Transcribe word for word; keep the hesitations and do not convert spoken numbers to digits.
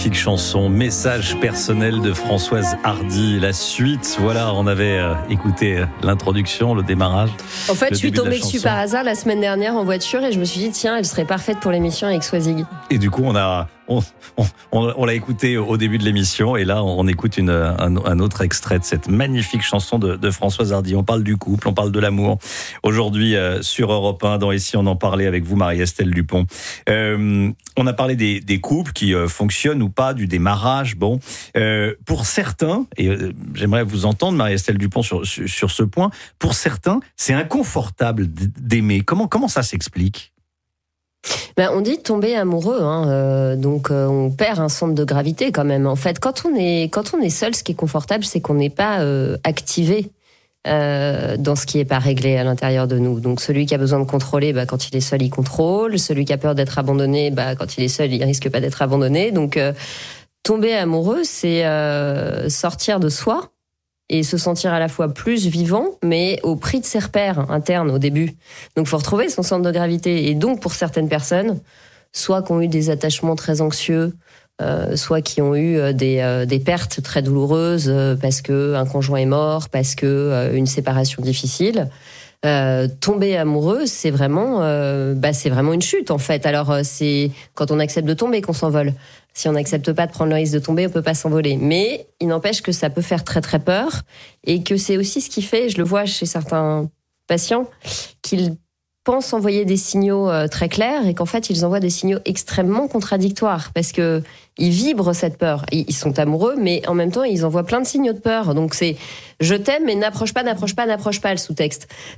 magnifique chanson, message personnel de Françoise Hardy. La suite, voilà, on avait euh, écouté l'introduction, le démarrage. En fait, je suis tombée dessus par hasard la semaine dernière en voiture et je me suis dit, tiens, elle serait parfaite pour l'émission avec Swazig. Et du coup, on a... On, on, on, on l'a écouté au début de l'émission et là on écoute une, un, un autre extrait de cette magnifique chanson de, de Françoise Hardy. On parle du couple, on parle de l'amour. Aujourd'hui euh, sur Europe un, dans Ici on en parlait avec vous, Marie-Estelle Dupont. Euh, on a parlé des, des couples qui euh, fonctionnent ou pas, du démarrage. Bon, euh, pour certains, et euh, j'aimerais vous entendre, Marie-Estelle Dupont, sur, sur, sur ce point. Pour certains, c'est inconfortable d'aimer. Comment comment ça s'explique ? Ben, on dit tomber amoureux, hein, euh, donc euh, on perd un centre de gravité quand même. En fait, quand on est quand on est seul, ce qui est confortable, c'est qu'on n'est pas euh, activé euh, dans ce qui est pas réglé à l'intérieur de nous. Donc celui qui a besoin de contrôler, bah, quand il est seul, il contrôle. Celui qui a peur d'être abandonné, bah, quand il est seul, il risque pas d'être abandonné. Donc euh, tomber amoureux, c'est euh, sortir de soi et se sentir à la fois plus vivant, mais au prix de ses repères internes au début. Donc il faut retrouver son centre de gravité. Et donc pour certaines personnes, soit qui ont eu des attachements très anxieux, euh, soit qui ont eu des, euh, des pertes très douloureuses euh, parce qu'un conjoint est mort, parce que euh, une séparation difficile, euh, tomber amoureux, c'est vraiment, euh, bah, c'est vraiment une chute en fait. Alors euh, c'est quand on accepte de tomber qu'on s'envole. Si on n'accepte pas de prendre le risque de tomber, on peut pas s'envoler. Mais il n'empêche que ça peut faire très très peur et que c'est aussi ce qui fait, je le vois chez certains patients, qu'ils pensent envoyer des signaux très clairs et qu'en fait ils envoient des signaux extrêmement contradictoires parce que ils vibrent cette peur. Ils sont amoureux, mais en même temps ils envoient plein de signaux de peur. Donc c'est je t'aime, mais n'approche pas, n'approche pas, n'approche pas le sous-texte.